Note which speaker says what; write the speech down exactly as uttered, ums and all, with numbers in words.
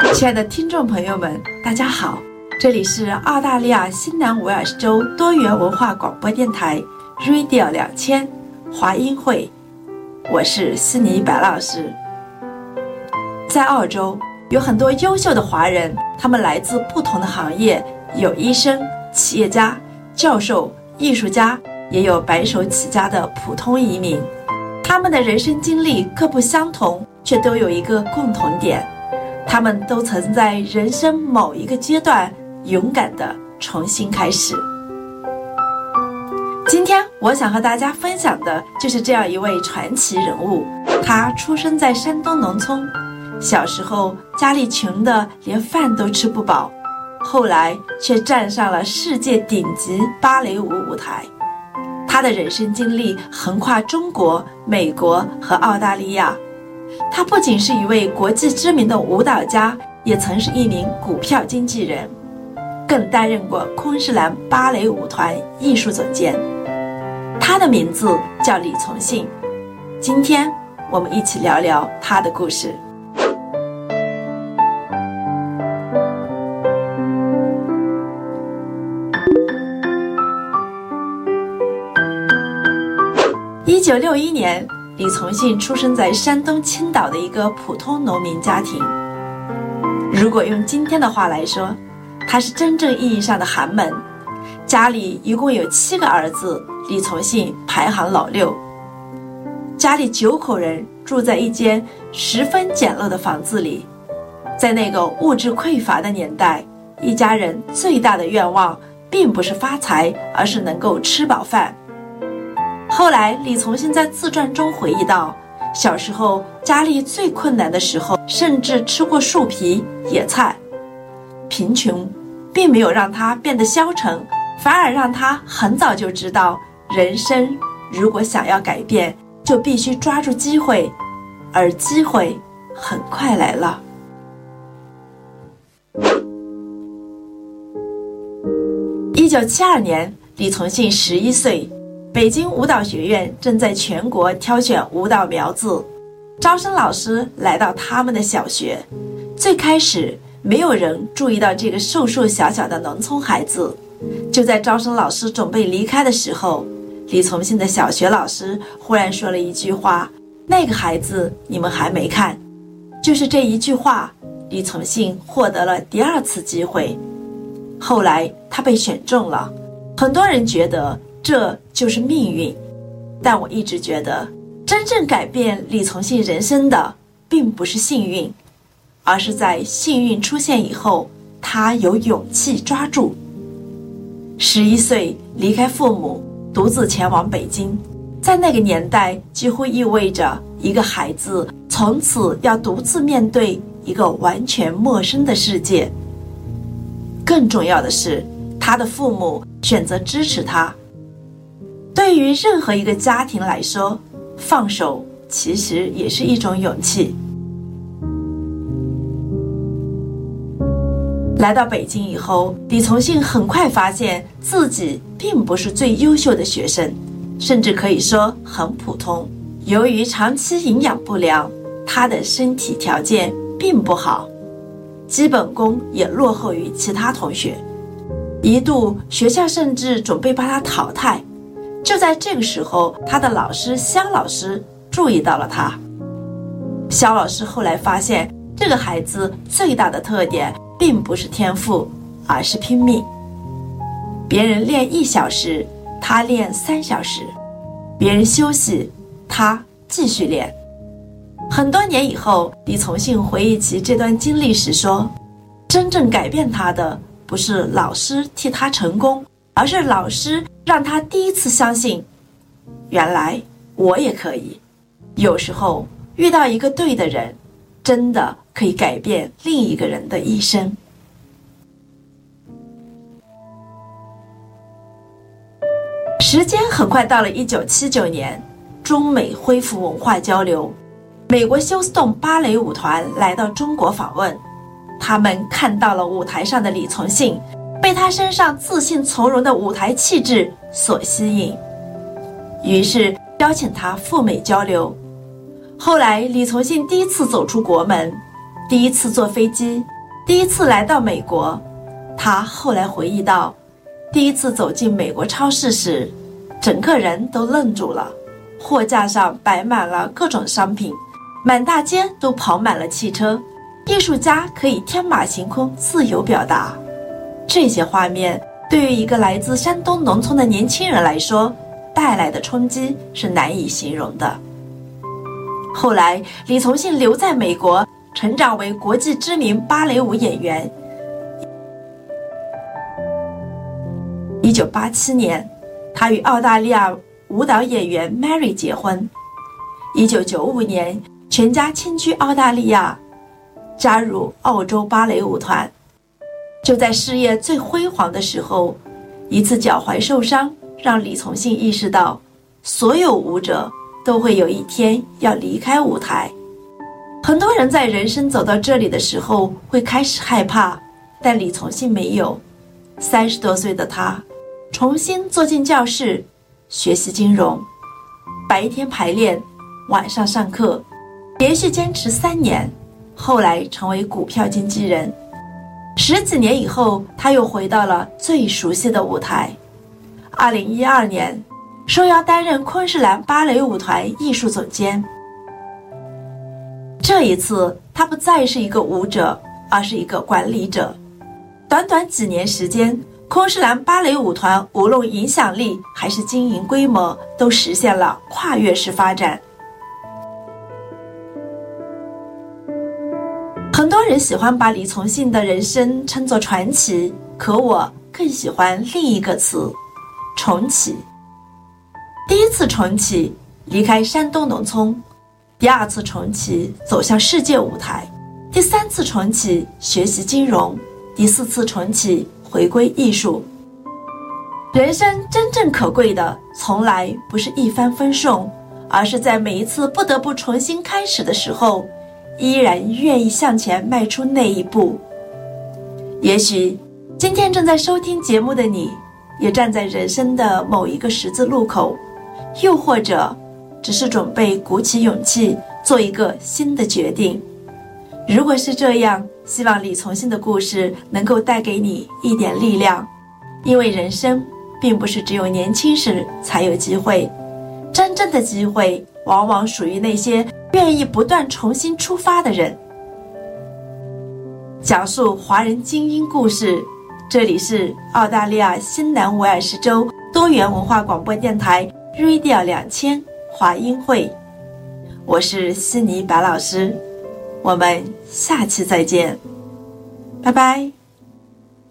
Speaker 1: 亲爱的听众朋友们，大家好，这里是澳大利亚新南威尔士州多元文化广播电台 Radio 两千华音会，我是悉尼白老师。在澳洲有很多优秀的华人，他们来自不同的行业，有医生、企业家、教授、艺术家，也有白手起家的普通移民。他们的人生经历各不相同，却都有一个共同点，他们都曾在人生某一个阶段勇敢地重新开始。今天我想和大家分享的就是这样一位传奇人物。他出生在山东农村，小时候家里穷得连饭都吃不饱，后来却站上了世界顶级芭蕾舞舞台。他的人生经历横跨中国、美国和澳大利亚。他不仅是一位国际知名的舞蹈家，也曾是一名股票经纪人，更担任过昆士兰芭蕾舞团艺术总监。他的名字叫李从信。今天我们一起聊聊他的故事。一九六一年，李从信出生在山东青岛的一个普通农民家庭。如果用今天的话来说，他是真正意义上的寒门。家里一共有七个儿子，李从信排行老六。家里九口人住在一间十分简陋的房子里。在那个物质匮乏的年代，一家人最大的愿望并不是发财，而是能够吃饱饭。后来李从信在自传中回忆到，小时候家里最困难的时候，甚至吃过树皮、野菜。贫穷并没有让他变得消沉，反而让他很早就知道，人生如果想要改变，就必须抓住机会，而机会很快来了。一九七二年，李从信十一岁，北京舞蹈学院正在全国挑选舞蹈苗子，招生老师来到他们的小学。最开始没有人注意到这个瘦瘦小小的农村孩子。就在招生老师准备离开的时候，李从信的小学老师忽然说了一句话：那个孩子你们还没看。就是这一句话，李从信获得了第二次机会。后来他被选中了。很多人觉得这就是命运，但我一直觉得，真正改变李从信人生的并不是幸运，而是在幸运出现以后，他有勇气抓住。十一岁离开父母，独自前往北京，在那个年代几乎意味着一个孩子从此要独自面对一个完全陌生的世界。更重要的是，他的父母选择支持他。对于任何一个家庭来说，放手其实也是一种勇气。来到北京以后，李从信很快发现自己并不是最优秀的学生，甚至可以说很普通。由于长期营养不良，他的身体条件并不好，基本功也落后于其他同学。一度学校甚至准备把他淘汰。就在这个时候，他的老师肖老师注意到了他。肖老师后来发现，这个孩子最大的特点并不是天赋，而是拼命。别人练一小时，他练三小时；别人休息，他继续练。很多年以后，李从信回忆起这段经历时说，真正改变他的不是老师替他成功，而是老师让他第一次相信，原来我也可以。有时候遇到一个对的人，真的可以改变另一个人的一生。时间很快到了一九七九年，中美恢复文化交流，美国休斯顿芭蕾舞团来到中国访问。他们看到了舞台上的李从信，被他身上自信从容的舞台气质所吸引，于是邀请他赴美交流。后来李从信第一次走出国门，第一次坐飞机， 第一次来到美国，他后来回忆到，第一次走进美国超市时，整个人都愣住了。货架上摆满了各种商品，满大街都跑满了汽车，艺术家可以天马行空自由表达。这些画面对于一个来自山东农村的年轻人来说，带来的冲击是难以形容的。后来李从庆留在美国，成长为国际知名芭蕾舞演员。一九八七年，他与澳大利亚舞蹈演员 Mary 结婚。一九九五年，全家迁居澳大利亚，加入澳洲芭蕾舞团。就在事业最辉煌的时候，一次脚踝受伤让李从庆意识到，所有舞者都会有一天要离开舞台。很多人在人生走到这里的时候会开始害怕，但李从庆没有。三十多岁的他重新坐进教室学习金融，白天排练，晚上上课，连续坚持三年，后来成为股票经纪人。十几年以后，他又回到了最熟悉的舞台。二零一二年，受邀担任昆士兰芭蕾舞团艺术总监。这一次，他不再是一个舞者，而是一个管理者。短短几年时间，昆士兰芭蕾舞团无论影响力还是经营规模，都实现了跨越式发展。很多人喜欢把李从庆的人生称作传奇，可我更喜欢另一个词，重启。第一次重启，离开山东农村；第二次重启，走向世界舞台；第三次重启，学习金融；第四次重启，回归艺术。人生真正可贵的，从来不是一帆风顺，而是在每一次不得不重新开始的时候，依然愿意向前迈出那一步。也许今天正在收听节目的你，也站在人生的某一个十字路口，又或者只是准备鼓起勇气做一个新的决定。如果是这样，希望李从庆的故事能够带给你一点力量，因为人生并不是只有年轻时才有机会，真正的机会往往属于那些愿意不断重新出发的人。讲述华人精英故事，这里是澳大利亚新南威尔士州多元文化广播电台 Radio 两千华音会，我是悉尼白老师，我们下期再见，拜拜。